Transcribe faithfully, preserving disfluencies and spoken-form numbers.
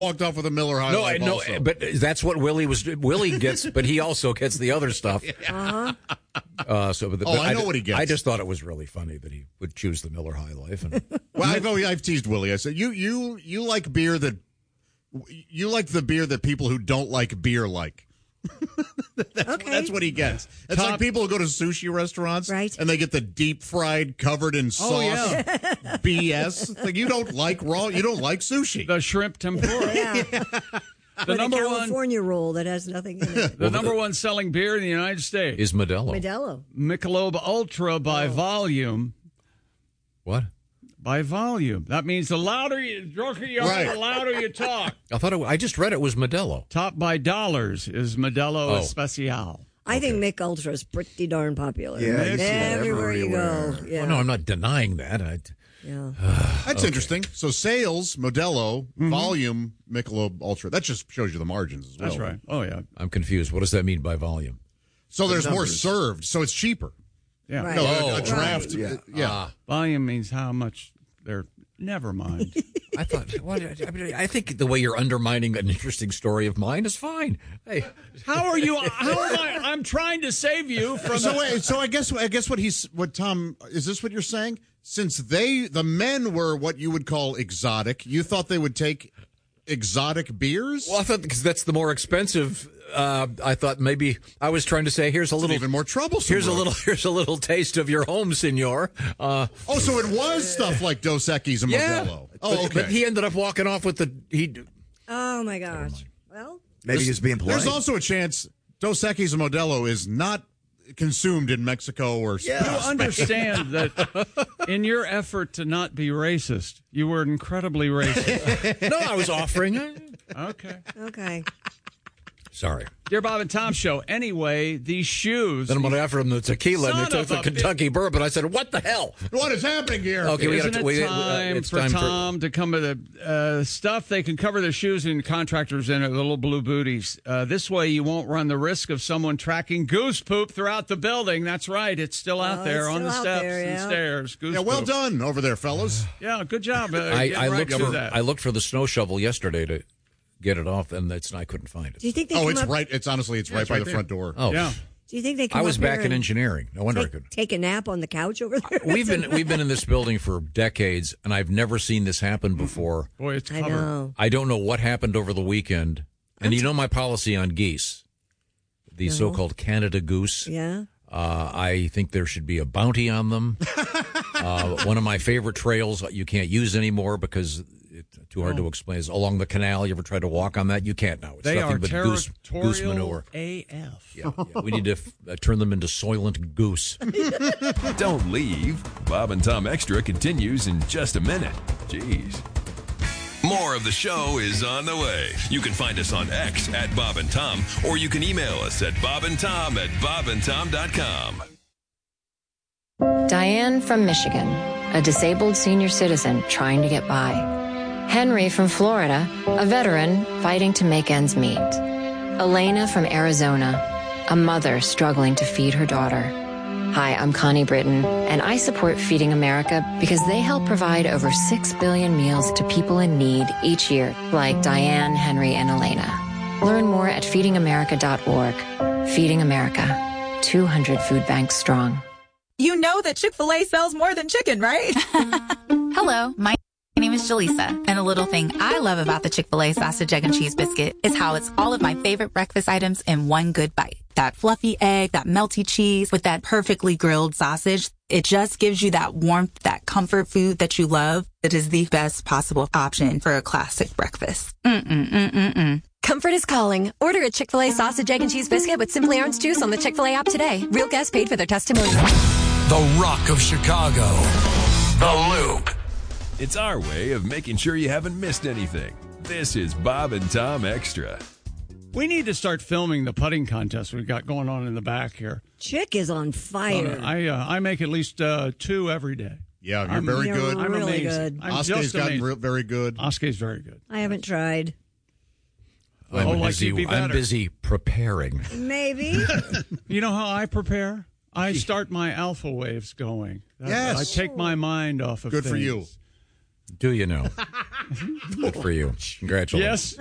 walked off with a Miller High No, Life no, also. but that's what Willie was. Willie gets, but he also gets the other stuff. Uh-huh. Uh, so, but, Oh, but I know d- what he gets. I just thought it was really funny that he would choose the Miller High Life. And Well, I've, always- I've teased Willie. I said, you, you, you like beer that you like the beer that people who don't like beer like. that's, Okay. that's what he gets. It's Top- like people who go to sushi restaurants, Right. and they get the deep fried, covered in sauce Oh, yeah. B S. It's like you don't like raw, you don't like sushi. The shrimp tempura. Yeah. The Or number the one, California roll that has nothing in it. the number one selling beer in the United States is Modelo. Modelo. Michelob Ultra by volume. What? By volume. That means the louder you, drunker you are, Right. the louder you talk. I thought it, I just read it was Modelo. Top by dollars is Modelo Oh. Especial. I think Mick Ultra is pretty darn popular. Yeah, you see it everywhere you go. everywhere. Yeah. Well, no, I'm not denying that. I, yeah. That's interesting. So sales, Modelo, volume, Michelob Ultra. That just shows you the margins as well. That's right. Oh, yeah. I'm confused. What does that mean by volume? So there's more numbers. served, so it's cheaper. Yeah. Right. No, Oh, a, a draft. right. uh, yeah. Ah. Volume means how much they're. Never mind. I thought. What, I, mean, I think the way you're undermining an interesting story of mine is fine. Hey, How are you? How am I? I'm trying to save you from. So wait, so I guess I guess what he's what Tom is this what you're saying? Since they the men were what you would call exotic, you thought they would take exotic beers? well, I thought because that's the more expensive. Uh, I thought maybe I was trying to say here's a little even more troublesome. Here's a Brooke. little here's a little taste of your home, senor. Uh, Oh, so it was stuff like Dos Equis and yeah. Modelo. But, Oh, okay. but he ended up walking off with the he. Oh, my gosh. Well, Maybe he's being polite. There's also a chance Dos Equis and Modelo is not consumed in Mexico or You understand that in your effort to not be racist, you were incredibly racist. No, I was offering. Okay. okay. Sorry. Dear Bob and Tom Show, anyway, these shoes. Then I'm going to offer him the tequila, and Son they took of the a Kentucky bourbon. I said, "What the hell?" What is happening here? Okay, we Isn't got it to. We, time uh, it's for time Tom to come with the uh, stuff they can cover their shoes and contractors in it, little blue booties. Uh, this way, you won't run the risk of someone tracking goose poop throughout the building. That's right; it's still out Oh, there it's on the still out steps there, and yeah. stairs. Goose Yeah, well poop. done over there, fellas. Yeah, good job. Uh, I, getting I right looked to for. that. I looked for the snow shovel yesterday to get it off, and it's I couldn't find Do it. you think they Oh, come it's up, right. It's honestly, it's right it's by right the there. front door. Oh, Yeah. Do you think they come I was up back here in and engineering. No wonder I take, could. take a nap on the couch over there? We've been we've been in this building for decades, and I've never seen this happen before. Boy, it's I covered. know. I don't know what happened over the weekend. And you know my policy on geese, the No. so-called Canada goose. Yeah. Uh, I think there should be a bounty on them. uh, one of my favorite trails you can't use anymore because it's too hard to explain is along the canal. You ever tried to walk on that? You can't now. It's They nothing are but goose, goose territorial manure. A F. Yeah, yeah. We need to f- uh, turn them into Soylent Goose. Don't leave. Bob and Tom Extra continues in just a minute. Jeez. More of the show is on the way. You can find us on X at Bob and Tom, or you can email us at bobandtom at bobandtom dot com. Diane from Michigan, a disabled senior citizen trying to get by. Henry from Florida, a veteran fighting to make ends meet. Elena from Arizona, a mother struggling to feed her daughter. Hi, I'm Connie Britton, and I support Feeding America because they help provide over six billion meals to people in need each year, like Diane, Henry, and Elena. Learn more at feeding america dot org. Feeding America, two hundred food banks strong. You know that Chick-fil-A sells more than chicken, right? Hello, my name is Jaleesa, and a little thing I love about the Chick-fil-A sausage, egg, and cheese biscuit is how it's all of my favorite breakfast items in one good bite. That fluffy egg, that melty cheese with that perfectly grilled sausage. It just gives you that warmth, that comfort food that you love. It is the best possible option for a classic breakfast. Mm-mm-mm-mm-mm. Comfort is calling. Order a Chick-fil-A sausage, egg, and cheese biscuit with Simply Orange Juice on the Chick-fil-A app today. Real guests paid for their testimonial. The Rock of Chicago. The Loop. It's our way of making sure you haven't missed anything. This is Bob and Tom Extra. We need to start filming the putting contest we've got going on in the back here. Chick is on fire. Uh, I uh, I make at least uh, two every day. Yeah, you're I'm- very You're good. I'm really amazing. good. I'm Oscar's just gotten amazing. re- very good. Oscar's very good. I haven't tried. I'm, Oh, like busy, you'd be I'm better. busy preparing. Maybe. You know how I prepare? I start my alpha waves going. That- Yes. I take my mind off of Good for things. you. Do you know? Good for you. Congratulations. Yes.